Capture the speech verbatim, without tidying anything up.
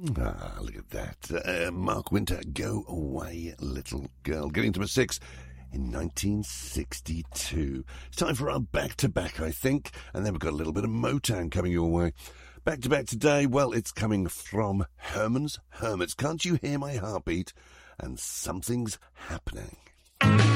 Ah, look at that. Uh, Mark Winter, Go Away, Little Girl. Getting to number six in nineteen sixty-two. It's time for our back-to-back, I think. And then we've got a little bit of Motown coming your way. Back-to-back today, well, it's coming from Herman's Hermits. Can't you hear my heartbeat? And something's happening.